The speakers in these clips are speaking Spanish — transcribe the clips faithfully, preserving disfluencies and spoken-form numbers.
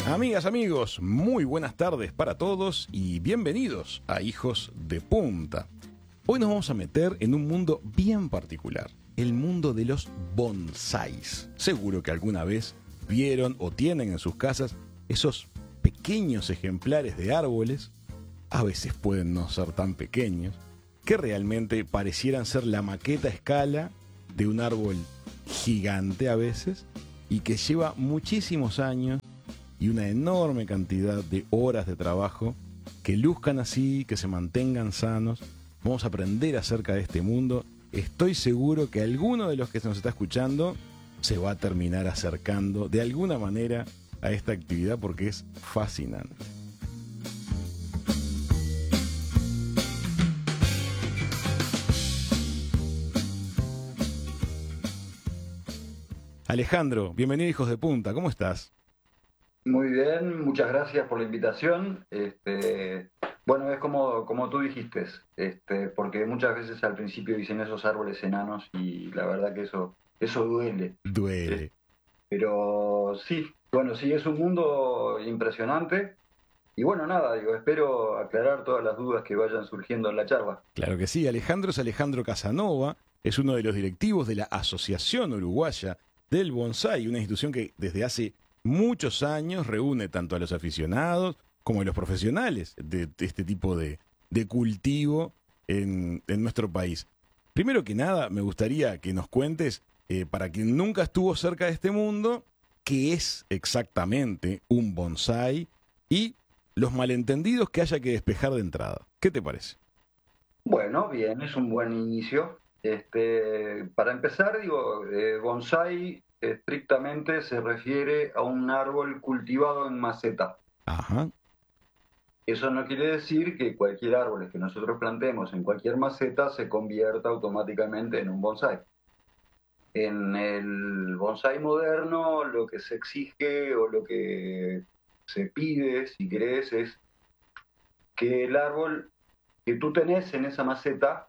Amigas, amigos, muy buenas tardes para todos y bienvenidos a Hijos de Punta. Hoy nos vamos a meter en un mundo bien particular, el mundo de los bonsáis. Seguro que alguna vez vieron o tienen en sus casas esos pequeños ejemplares de árboles, a veces pueden no ser tan pequeños, que realmente parecieran ser la maqueta a escala de un árbol gigante a veces y que lleva muchísimos años y una enorme cantidad de horas de trabajo, que luzcan así, que se mantengan sanos. Vamos a aprender acerca de este mundo. Estoy seguro que alguno de los que nos está escuchando se va a terminar acercando de alguna manera a esta actividad porque es fascinante. Alejandro, bienvenido a Hijos de Punta, ¿cómo estás? Muy bien, muchas gracias por la invitación. Este, bueno, es como, como tú dijiste, este, porque muchas veces al principio dicen esos árboles enanos y la verdad que eso, eso duele. Es- Duele. pero sí, bueno, sí, es un mundo impresionante. Y bueno, nada, digo, espero aclarar todas las dudas que vayan surgiendo en la charla. Claro que sí, Alejandro es Alejandro Casanova, es uno de los directivos de la Asociación Uruguaya del Bonsái, una institución que desde hace muchos años reúne tanto a los aficionados como a los profesionales de, de este tipo de, de cultivo en, en nuestro país. Primero que nada, me gustaría que nos cuentes, eh, para quien nunca estuvo cerca de este mundo, qué es exactamente un bonsái y los malentendidos que haya que despejar de entrada. ¿Qué te parece? Bueno, bien, es un buen inicio. Este, para empezar, digo, eh, bonsái estrictamente se refiere a un árbol cultivado en maceta. Ajá, Eso no quiere decir que cualquier árbol que nosotros plantemos en cualquier maceta se convierta automáticamente en un bonsái. En el bonsái moderno lo que se exige o lo que se pide, si querés, es que el árbol que tú tenés en esa maceta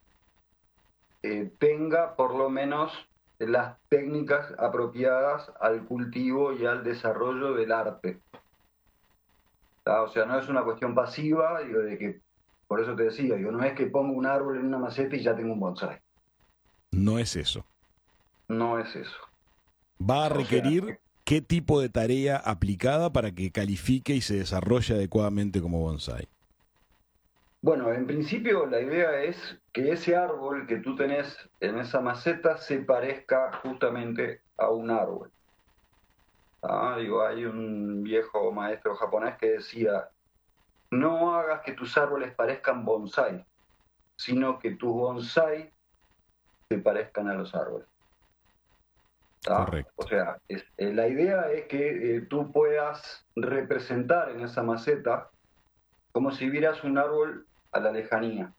eh, tenga por lo menos las técnicas apropiadas al cultivo y al desarrollo del arte. ¿Tá? O sea, no es una cuestión pasiva, digo, de que, por eso te decía, digo, no es que pongo un árbol en una maceta y ya tengo un bonsái. no es eso. No es eso. Va a O sea, requerir qué tipo de tarea aplicada para que califique y se desarrolle adecuadamente como bonsái. bueno, en principio la idea es que ese árbol que tú tenés en esa maceta se parezca justamente a un árbol. ¿Tá? Digo, hay un viejo maestro japonés que decía, no hagas que tus árboles parezcan bonsái, sino que tus bonsái se parezcan a los árboles. ¿Tá? O Correcto. sea, es, eh, la idea es que eh, tú puedas representar en esa maceta como si vieras un árbol a la lejanía.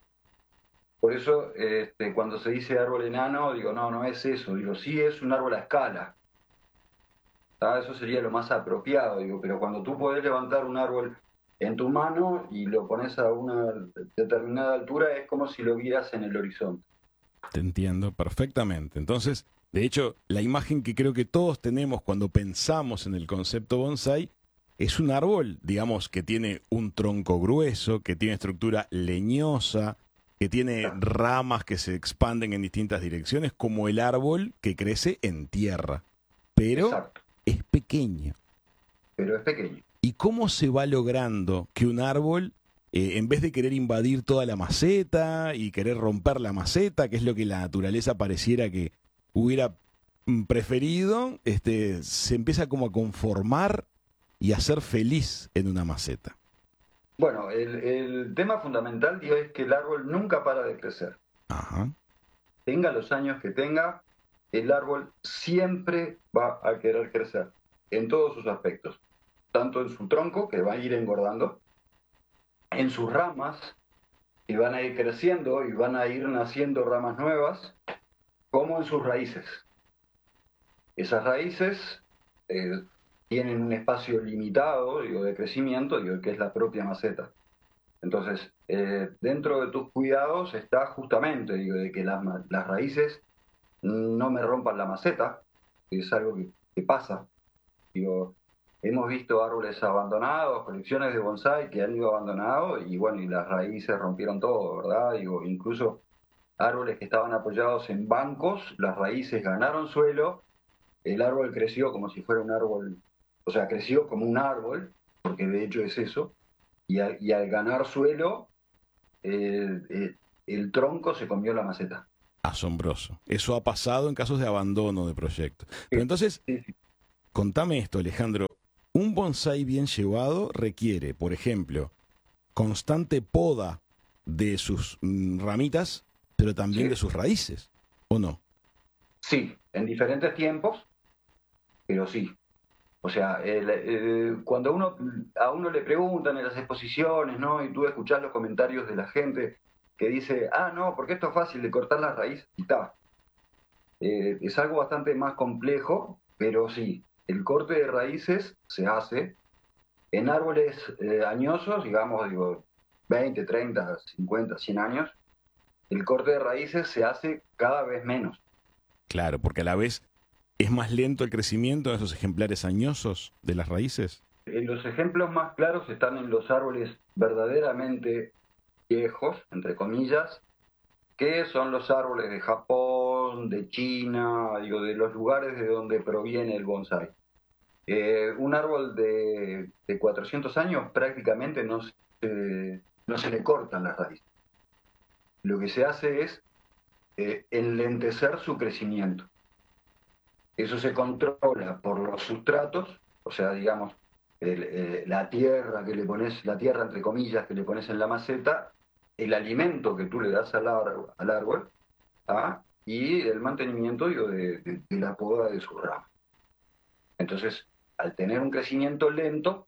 Por eso, este, cuando se dice árbol enano, digo, no, no es eso. Digo, sí es un árbol a escala. ¿Tá? Eso sería lo más apropiado, digo, pero cuando tú podés levantar un árbol en tu mano y lo pones a una determinada altura, es como si lo vieras en el horizonte. Te entiendo perfectamente. Entonces, de hecho, la imagen que creo que todos tenemos cuando pensamos en el concepto bonsái es un árbol, digamos, que tiene un tronco grueso, que tiene estructura leñosa, que tiene ramas que se expanden en distintas direcciones, como el árbol que crece en tierra, pero Exacto, es pequeño. pero es pequeño. ¿Y cómo se va logrando que un árbol, eh, en vez de querer invadir toda la maceta y querer romper la maceta, que es lo que la naturaleza pareciera que hubiera mm, preferido, este, se empieza como a conformar y a ser feliz en una maceta? Bueno, el, el tema fundamental, digo, es que el árbol nunca para de crecer. Ajá, Tenga los años que tenga, el árbol siempre va a querer crecer, en todos sus aspectos. Tanto en su tronco, que va a ir engordando, en sus ramas, que van a ir creciendo y van a ir naciendo ramas nuevas, como en sus raíces. Esas raíces eh, tienen un espacio limitado, digo, de crecimiento, digo, que es la propia maceta. Entonces, eh, dentro de tus cuidados está justamente, digo, de que las, las raíces no me rompan la maceta, que es algo que, que pasa. Digo, hemos visto árboles abandonados, colecciones de bonsái que han ido abandonados y bueno, y las raíces rompieron todo, ¿verdad? Digo, incluso árboles que estaban apoyados en bancos, las raíces ganaron suelo, el árbol creció como si fuera un árbol, o sea, creció como un árbol, porque de hecho es eso, y al, y al ganar suelo, el, el, el tronco se comió la maceta. Asombroso. Eso ha pasado en casos de abandono de proyectos. Pero Sí, entonces, sí, sí. contame esto, Alejandro. Un bonsái bien llevado requiere, por ejemplo, constante poda de sus mm, ramitas, pero también de Sí, sus raíces, ¿o no? sí, en diferentes tiempos, pero sí. O sea, el, eh, cuando uno, a uno le preguntan en las exposiciones, ¿no? Y tú escuchás los comentarios de la gente que dice, ah, no, porque esto es fácil de cortar la raíz y está. Eh, es algo bastante más complejo, pero sí, el corte de raíces se hace en árboles eh, añosos, digamos, digo, veinte, treinta, cincuenta, cien años. El corte de raíces se hace cada vez menos. Claro, porque a la vez es más lento el crecimiento de esos ejemplares añosos de las raíces. Eh, los ejemplos más claros están en los árboles verdaderamente viejos, entre comillas, que son los árboles de Japón, de China, digo, de los lugares de donde proviene el bonsái. Eh, un árbol de, de cuatrocientos años prácticamente no se, no se le cortan las raíces. Lo que se hace es eh, enlentecer su crecimiento. Eso se controla por los sustratos, o sea, digamos, el, eh, la tierra que le pones, la tierra entre comillas que le pones en la maceta, el alimento que tú le das al, árbol, al árbol, ¿ah? Y el mantenimiento, digo, de, de, de la poda de su rama. Entonces, al tener un crecimiento lento,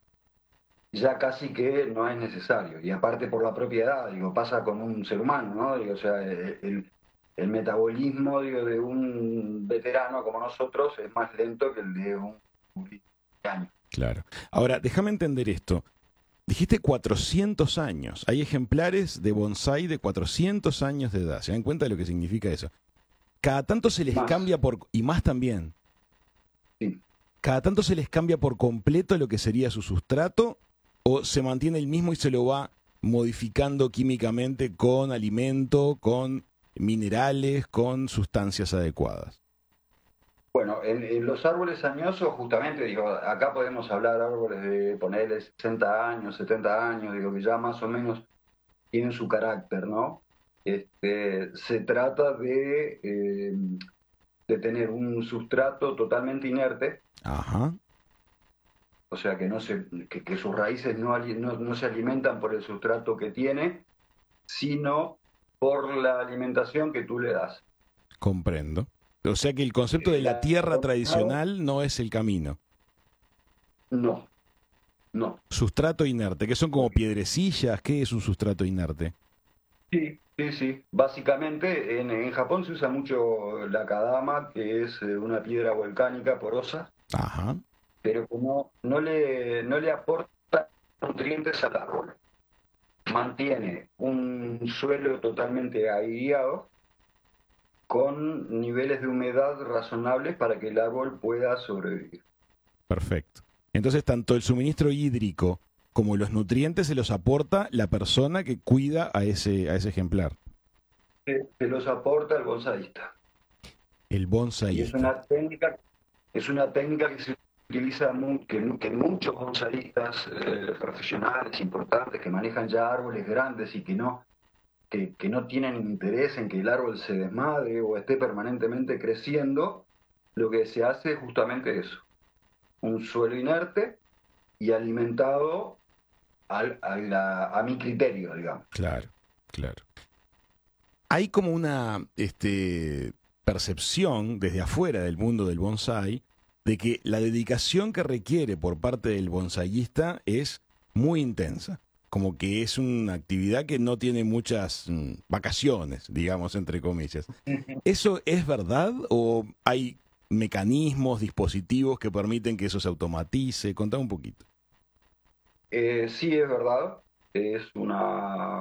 ya casi que no es necesario. Y aparte por la propiedad, digo, pasa con un ser humano, ¿no? Digo, o sea, el, el metabolismo, digo, de un veterano como nosotros es más lento que el de un año. Claro. Ahora, déjame entender esto. Dijiste cuatrocientos años. Hay ejemplares de bonsái de cuatrocientos años de edad. ¿Se dan cuenta de lo que significa eso? Cada tanto se les Más, cambia por... Y más también. sí. Cada tanto se les cambia por completo lo que sería su sustrato o se mantiene el mismo y se lo va modificando químicamente con alimento, con minerales, con sustancias adecuadas. Bueno, en, en los árboles añosos, justamente, digo, acá podemos hablar árboles de ponerle sesenta años, setenta años, digo, que ya más o menos tienen su carácter, ¿no? Este, se trata de, eh, de tener un sustrato totalmente inerte, Ajá, o sea, que, no se, que, que sus raíces no, no, no se alimentan por el sustrato que tiene, sino por la alimentación que tú le das. comprendo. O sea que el concepto de El la tierra agronomado, tradicional no es el camino. no, no. Sustrato inerte, que son como piedrecillas. ¿Qué es un sustrato inerte? Sí, sí, sí. Básicamente en, en Japón se usa mucho la kadama, que es eh, una piedra volcánica porosa, Ajá, pero como no le, no le aporta nutrientes al árbol. Mantiene un suelo totalmente aireado con niveles de humedad razonables para que el árbol pueda sobrevivir. perfecto. Entonces, tanto el suministro hídrico como los nutrientes se los aporta la persona que cuida a ese, a ese ejemplar, Se, se los aporta el bonsaísta. el Y es bonsaísta. una técnica, es una técnica que se utiliza mu que, que muchos bonsaístas eh, profesionales importantes que manejan ya árboles grandes y que no, que, que no tienen interés en que el árbol se desmadre o esté permanentemente creciendo, lo que se hace es justamente eso. Un suelo inerte y alimentado al, a, la, a mi criterio, digamos. Claro, claro. Hay como una este, percepción desde afuera del mundo del bonsái de que la dedicación que requiere por parte del bonsaísta es muy intensa. Como que es una actividad que no tiene muchas mm, vacaciones, digamos, entre comillas. ¿Eso es verdad o hay mecanismos, dispositivos que permiten que eso se automatice? Contá un poquito. Eh, sí, es verdad, es una,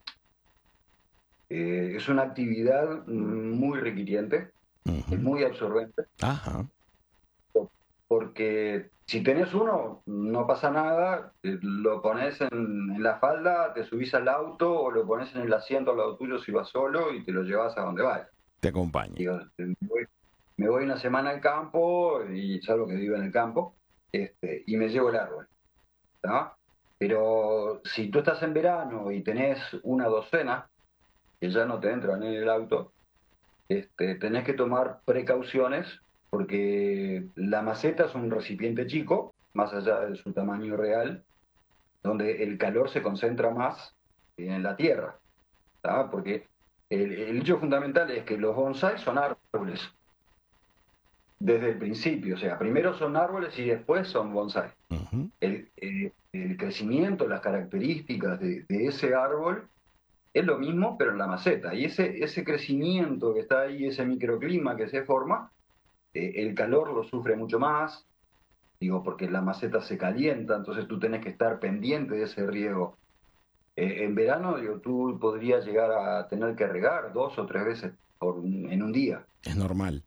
eh, es una actividad muy requiriente, es Ujú. muy absorbente, Ajá, porque si tenés uno, no pasa nada, eh, lo pones en, en la falda, te subís al auto o lo pones en el asiento al lado tuyo si vas solo y te lo llevas a donde vayas. Te acompaña. Digo, me voy, me voy una semana al campo y salvo que vivo en el campo, este, y me llevo el árbol, ¿tá? Pero si tú estás en verano y tenés una docena, que ya no te entran en el auto, este, tenés que tomar precauciones porque la maceta es un recipiente chico, más allá de su tamaño real, donde el calor se concentra más en la tierra, ¿tá? Porque el, el hecho fundamental es que los bonsai son árboles desde el principio, o sea, primero son árboles y después son bonsai. Uh-huh. El, el, el crecimiento, las características de, de ese árbol es lo mismo, pero en la maceta. Y ese, ese crecimiento que está ahí, ese microclima que se forma, eh, el calor lo sufre mucho más, digo, porque la maceta se calienta, entonces tú tenés que estar pendiente de ese riego. Eh, en verano, digo, tú podrías llegar a tener que regar dos o tres veces por un, en un día. Es normal.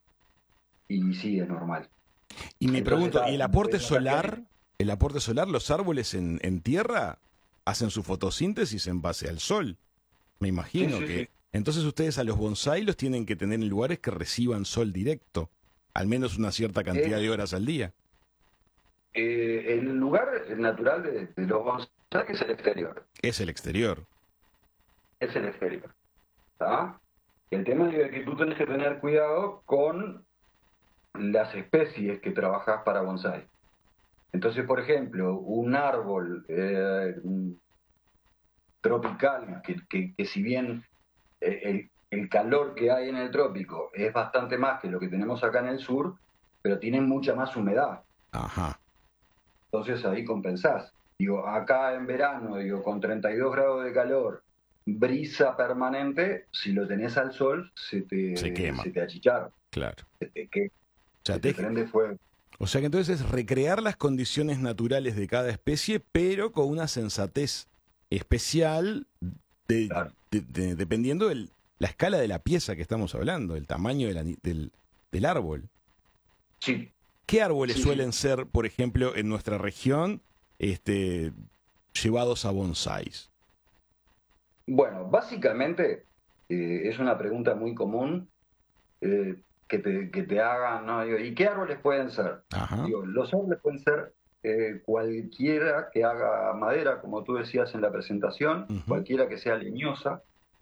Y sí, es normal. Y me Entonces, pregunto, ¿y el aporte en solar? ocasiones- ¿El aporte solar, los árboles en, en tierra hacen su fotosíntesis en base al sol? Me imagino Sí, sí, que... sí. Entonces ustedes a los bonsai los tienen que tener en lugares que reciban sol directo, al menos una cierta cantidad Eh, de horas al día. eh, el lugar natural de, de los bonsai es el exterior. Es el exterior. Es el exterior. ¿Tá? El tema es que tú tienes que tener cuidado con las especies que trabajas para bonsai. Entonces, por ejemplo, un árbol eh, tropical, que, que, que si bien eh, el, el calor que hay en el trópico es bastante más que lo que tenemos acá en el sur, pero tiene mucha más humedad. Ajá. Entonces ahí compensás. Digo, acá en verano, digo, con treinta y dos grados de calor, brisa permanente, si lo tenés al sol, se te, Se quema. se te achicharra, Claro. se te, que, O sea, se te te- prende fuego. o sea que entonces es recrear las condiciones naturales de cada especie, pero con una sensatez especial de- Claro. de- de- dependiendo de la escala de la pieza que estamos hablando, el tamaño del, ani- del, del árbol. Sí, ¿Qué árboles Sí, suelen ser, por ejemplo, en nuestra región, este, llevados a bonsáis? bueno, básicamente eh, es una pregunta muy común eh, que, te, que te hagan, ¿no? Digo, ¿y qué árboles pueden ser? Ajá. Digo, los árboles pueden ser eh, cualquiera que haga madera, como tú decías en la presentación, Ujú. cualquiera que sea leñosa,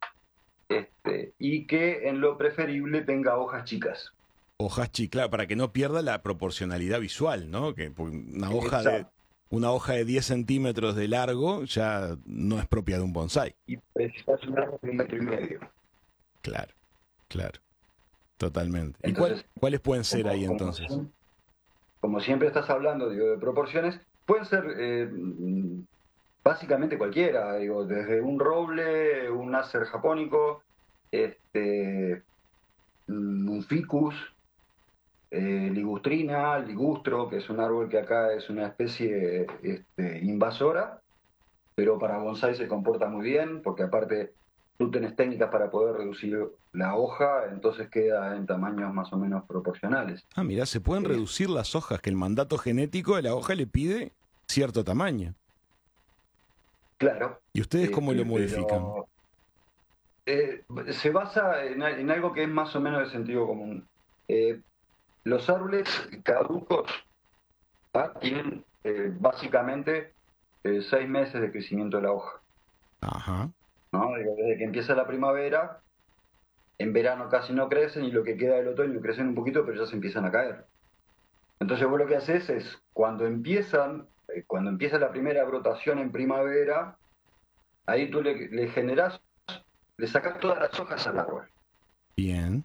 este, y que en lo preferible tenga hojas chicas. Hojas chiclas, para que no pierda la proporcionalidad visual, ¿no? Que porque una hoja de Exacto. una hoja de diez centímetros de largo ya no es propia de un bonsái. Y precisas un árbol de un metro y medio. Claro, claro, totalmente. ¿Y Entonces, cuál- cuáles pueden ser como, ahí como entonces? siem- como siempre estás hablando, digo, de proporciones, pueden ser eh, mm, básicamente cualquiera, digo, desde un roble, un acer japónico, este, mm, un ficus, eh, ligustrina, ligustro, que es un árbol que acá es una especie este, invasora, pero para bonsái se comporta muy bien, porque aparte tú tenés técnicas para poder reducir la hoja, entonces queda en tamaños más o menos proporcionales. Ah, mirá, se pueden Eh, reducir las hojas, que el mandato genético de la hoja le pide cierto tamaño. Claro. ¿Y ustedes cómo lo este, modifican? pero, eh, se basa en, en algo que es más o menos de sentido común. Eh, los árboles caducos ¿ah? tienen eh, básicamente eh, seis meses de crecimiento de la hoja, Ajá. ¿no? Digo, desde que empieza la primavera, en verano casi no crecen y lo que queda del otoño crecen un poquito, pero ya se empiezan a caer. Entonces vos lo que haces es, cuando empiezan, eh, cuando empieza la primera brotación en primavera, ahí tú le, le generás, le sacás todas las hojas al árbol. Bien.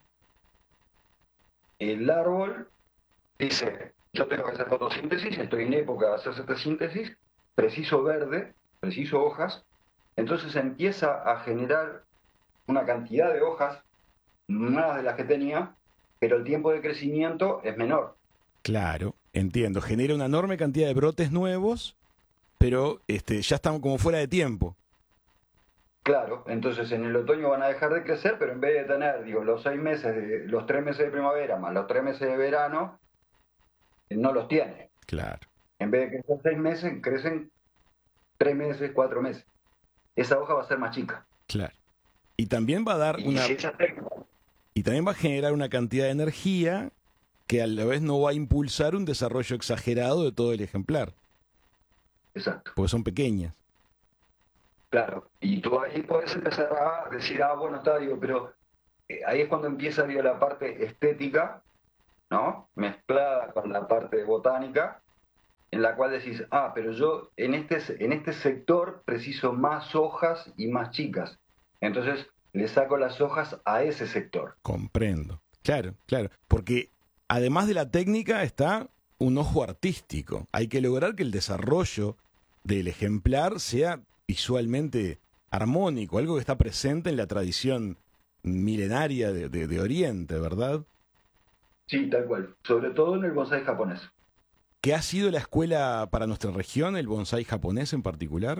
El árbol dice, yo tengo que hacer fotosíntesis, estoy en época de hacer fotosíntesis, preciso verde, preciso hojas, entonces empieza a generar una cantidad de hojas, más de las que tenía, pero el tiempo de crecimiento es menor. Claro, entiendo. Genera una enorme cantidad de brotes nuevos, pero este, ya están como fuera de tiempo. Claro, entonces en el otoño van a dejar de crecer, pero en vez de tener, digo, los seis meses, de, los tres meses de primavera más los tres meses de verano, no los tiene. Claro, En vez de crecer seis meses, crecen tres meses, cuatro meses. Esa hoja va a ser más chica. claro. Y también va a dar Y una... si esa técnica... Y también va a generar una cantidad de energía que a la vez no va a impulsar un desarrollo exagerado de todo el ejemplar, Exacto. porque son pequeñas. Claro. Y tú ahí puedes empezar a decir, ah, bueno, está, digo, pero eh, ahí es cuando empieza, digo, la parte estética, ¿no? Mezclada con la parte botánica, en la cual decís, ah, pero yo en este, en este sector preciso más hojas y más chicas. Entonces le saco las hojas a ese sector. Comprendo. Claro, claro. Porque además de la técnica está un ojo artístico. Hay que lograr que el desarrollo del ejemplar sea visualmente armónico, algo que está presente en la tradición milenaria de, de, de Oriente, ¿verdad? Sí, tal cual. Sobre todo en el bonsái japonés. ¿Qué ha sido la escuela para nuestra región, el bonsái japonés en particular?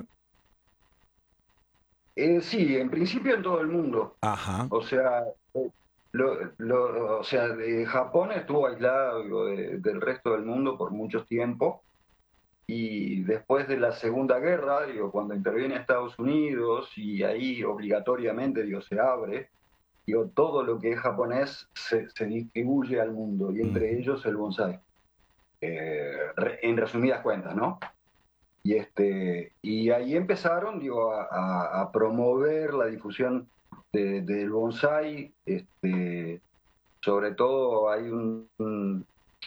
Eh, sí, en principio en todo el mundo. Ajá, O sea, eh, lo, lo- o sea, de Japón estuvo aislado, digo, de- del resto del mundo por mucho tiempo. Y después de la Segunda Guerra, digo, cuando interviene Estados Unidos y ahí obligatoriamente, digo, se abre, digo, todo lo que es japonés se, se distribuye al mundo y entre ujú, ellos el bonsái. Eh, re- en resumidas cuentas, ¿no? Y, este, y ahí empezaron, digo, a, a- a promover la difusión de- del bonsái. Este, sobre todo hay un, un,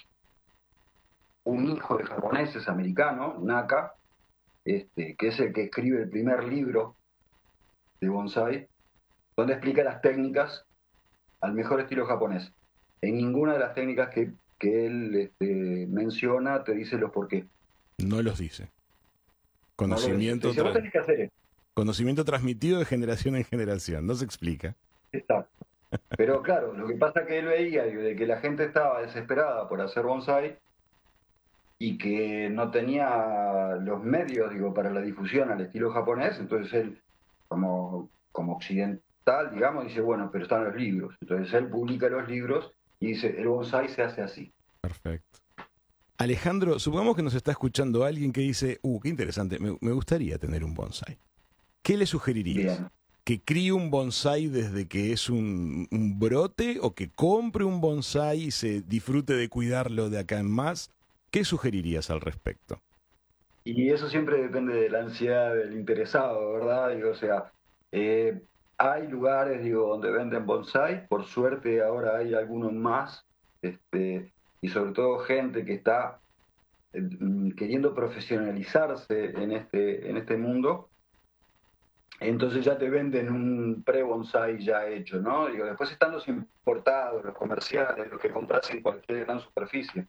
un hijo de japoneses americano, Naka, este, que es el que escribe el primer libro de bonsái, donde explica las técnicas al mejor estilo japonés. En ninguna de las técnicas que, que él este, menciona te dice los por qué. no los dice. No lo dice. Te Conocimiento, dice, vos tra- tenés que hacer esto. conocimiento transmitido de generación en generación, no se explica. Exacto. Pero claro, lo que pasa es que él veía digo, de que la gente estaba desesperada por hacer bonsái y que no tenía los medios, digo, para la difusión al estilo japonés, entonces él, como, como occidental, digamos, dice, bueno, pero están los libros. Entonces él publica los libros y dice, el bonsái se hace así. Perfecto. Alejandro, supongamos que nos está escuchando alguien que dice, uh, qué interesante, me, me gustaría tener un bonsái. ¿Qué le sugerirías? Bien. ¿Que críe un bonsái desde que es un, un brote o que compre un bonsái y se disfrute de cuidarlo de acá en más? ¿Qué sugerirías al respecto? Y eso siempre depende de la ansiedad del interesado, ¿verdad? Digo, o sea, eh, hay lugares, digo, donde venden bonsái, por suerte ahora hay algunos más, este, y sobre todo gente que está eh, queriendo profesionalizarse en este, en este mundo, entonces ya te venden un pre-bonsái ya hecho, ¿no? Digo, después están los importados, los comerciales, los que compras en cualquier gran superficie.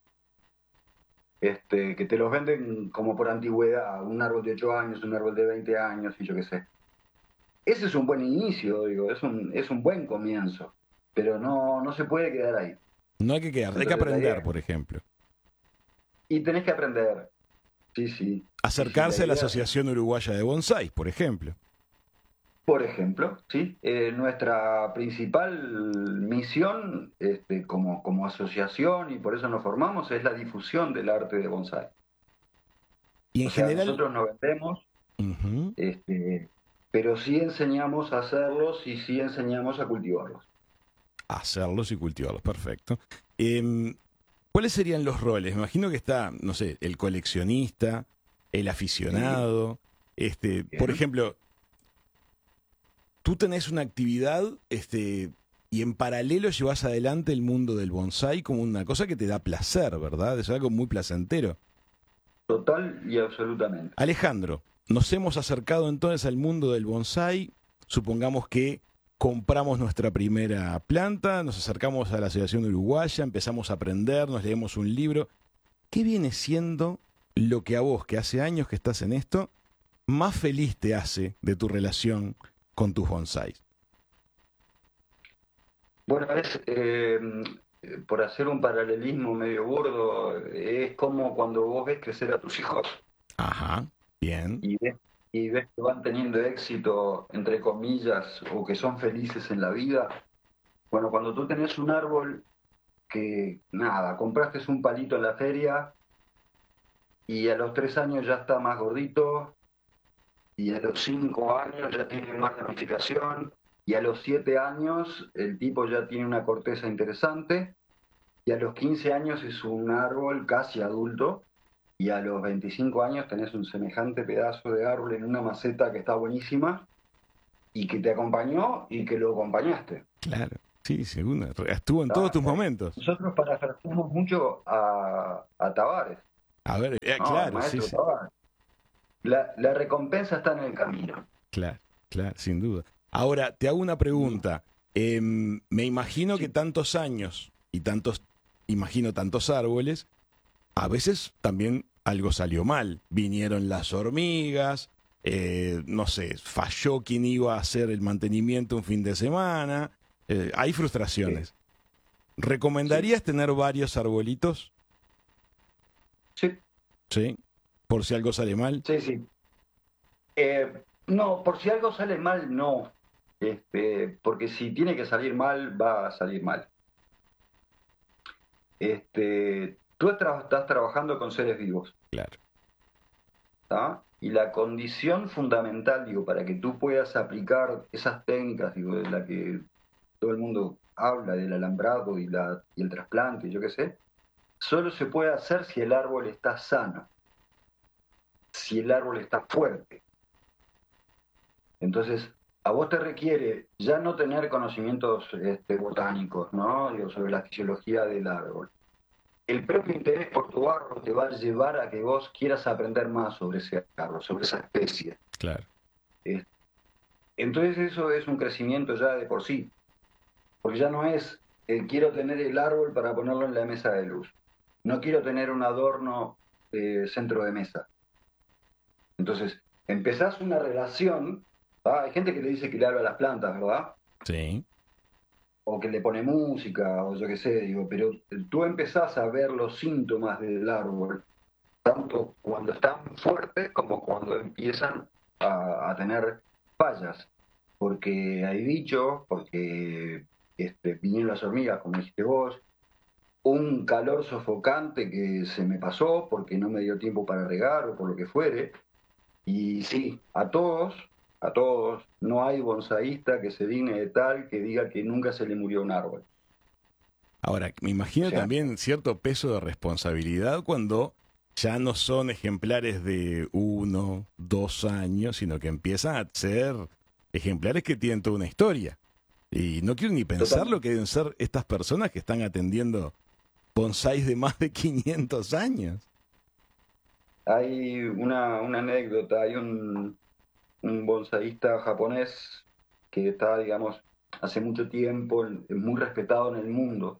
Este, que te los venden como por antigüedad, un árbol de ocho años, un árbol de veinte años y yo qué sé. Ese es un buen inicio, digo, es un, es un buen comienzo, pero no, no se puede quedar ahí. No hay que quedar, hay que Entonces la aprender, idea, por ejemplo. y tenés que aprender, sí, sí, sí, sí, la Acercarse a la idea, Asociación Uruguaya de Bonsái, por ejemplo. por ejemplo, sí, eh, nuestra principal misión este, como, como asociación, y por eso nos formamos, es la difusión del arte de bonsái. Y en O sea, general, nosotros no vendemos, ujú, este, pero sí enseñamos a hacerlos y sí enseñamos a cultivarlos. hacerlos y cultivarlos, perfecto. Em, ¿Cuáles serían los roles? Me imagino que está, no sé, el coleccionista, el Sí, aficionado. Este, por bien. ejemplo, tú tenés una actividad, este, y en paralelo llevas adelante el mundo del bonsái como una cosa que te da placer, ¿verdad? Es algo muy placentero. Total y absolutamente. Alejandro, nos hemos acercado entonces al mundo del bonsái. Supongamos que compramos nuestra primera planta, nos acercamos a la Asociación Uruguaya, empezamos a aprender, nos leemos un libro. ¿Qué viene siendo lo que a vos, que hace años que estás en esto, más feliz te hace de tu relación con tus bonsáis? Bueno, es, eh, por hacer un paralelismo medio burdo, es como cuando vos ves crecer a tus hijos Ajá, bien. y ves, y ves que van teniendo éxito, entre comillas, o que son felices en la vida. Bueno, cuando tú tenés un árbol que, nada, compraste un palito en la feria y a los tres años ya está más gordito, y a los cinco años ya tiene más ramificación, y a los siete años el tipo ya tiene una corteza interesante, y a los quince años es un árbol casi adulto, y a los veinticinco años tenés un semejante pedazo de árbol en una maceta que está buenísima, y que te acompañó y que lo acompañaste. Claro, sí, seguro. Estuvo en Ah, todos tus momentos. Nosotros parafraseamos mucho a, a Tavares. A ver, eh, No, claro, el maestro sí, sí. Tavares. La, la recompensa está en el camino. Claro, claro, sin duda. Ahora, te hago una pregunta. Eh, me imagino Sí. que tantos años y tantos, imagino tantos árboles, a veces también algo salió mal. Vinieron las hormigas, eh, no sé, falló quien iba a hacer el mantenimiento un fin de semana. Eh, hay frustraciones. ¿Recomendarías tener varios arbolitos? Sí, Sí, por si algo sale mal. sí, sí. Eh, no, por si algo sale mal, no. Este, porque si tiene que salir mal, va a salir mal. Este, tú tra- estás trabajando con seres vivos, Claro. ¿tá? Y la condición fundamental, digo, para que tú puedas aplicar esas técnicas, digo, de la que todo el mundo habla, del alambrado y, la, y el trasplante, yo qué sé, solo se puede hacer si el árbol está sano, si el árbol está fuerte. Entonces, a vos te requiere ya no tener conocimientos este, botánicos, ¿no? Digo, sobre la fisiología del árbol. El propio interés por tu árbol te va a llevar a que vos quieras aprender más sobre ese árbol, sobre esa especie. Claro. Eh, Entonces eso es un crecimiento ya de por sí, porque ya no es eh, quiero tener el árbol para ponerlo en la mesa de luz, no quiero tener un adorno de centro de mesa. Entonces, empezás una relación. ¿Ah? Hay gente que le dice que le habla a las plantas, ¿verdad? Sí. O que le pone música, o yo qué sé, digo, pero tú empezás a ver los síntomas del árbol, tanto cuando están fuertes como cuando empiezan a, a tener fallas, porque hay bichos, porque este, vinieron las hormigas, como dijiste vos, un calor sofocante que se me pasó porque no me dio tiempo para regar o por lo que fuere. Y sí, a todos, a todos, no hay bonsaísta que se digne de tal que diga que nunca se le murió un árbol. Ahora, me O imagino sea, también cierto peso de responsabilidad cuando ya no son ejemplares de uno, dos años, sino que empiezan a ser ejemplares que tienen toda una historia. Y no quiero ni pensar total, lo que deben ser estas personas que están atendiendo bonsáis de más de quinientos años. hay una, una anécdota, hay un, un bonsaísta japonés que está, digamos, hace mucho tiempo, muy respetado en el mundo,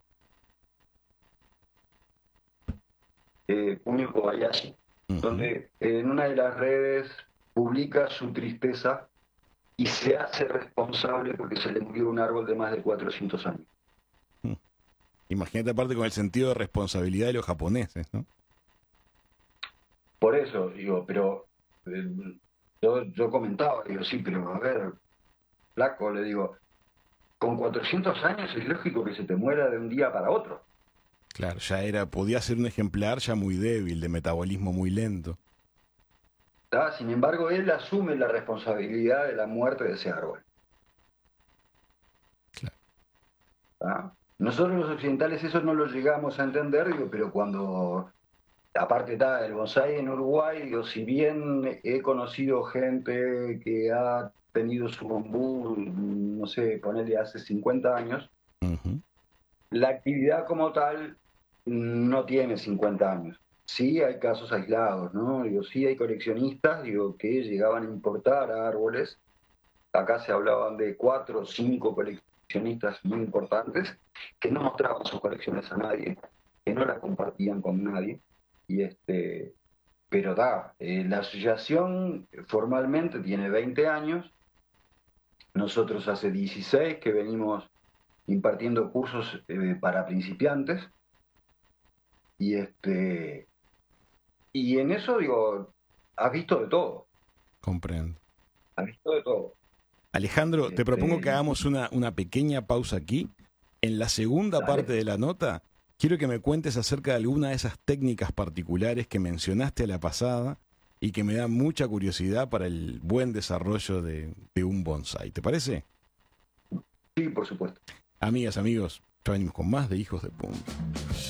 eh, Kunio Kobayashi, Ujú. donde en una de las redes publica su tristeza y se hace responsable porque se le murió un árbol de más de cuatrocientos años. Mm. Imagínate aparte con el sentido de responsabilidad de los japoneses, ¿no? Por eso, digo, pero eh, yo, yo comentaba, digo, sí, pero a ver, flaco, le digo, con cuatrocientos años es lógico que se te muera de un día para otro. Claro, ya era, podía ser un ejemplar ya muy débil, de metabolismo muy lento. ¿Tá? Sin embargo, él asume la responsabilidad de la muerte de ese árbol. Claro. ¿Tá? Nosotros los occidentales eso no lo llegamos a entender, digo, pero cuando, aparte está el bonsái en Uruguay, digo, si bien he conocido gente que ha tenido su bambú, no sé, ponerle hace cincuenta años, Ujú. la actividad como tal no tiene cincuenta años. Sí hay casos aislados, ¿no? Digo, sí hay coleccionistas, digo, que llegaban a importar árboles. Acá se hablaban de cuatro o cinco coleccionistas muy importantes que no mostraban sus colecciones a nadie, que no las compartían con nadie. Y este, pero da, eh, la asociación formalmente tiene veinte años. Nosotros hace dieciséis que venimos impartiendo cursos eh, para principiantes. Y este, y en eso digo, has visto de todo, Comprendo. has visto de todo. Alejandro, Y te propongo que este, hagamos una, una pequeña pausa aquí. En la segunda dale, parte de la nota quiero que me cuentes acerca de alguna de esas técnicas particulares que mencionaste a la pasada y que me da mucha curiosidad para el buen desarrollo de, de un bonsai. ¿Te parece? Sí, por supuesto. Amigas, amigos, ya venimos con más de Hijos de Punta.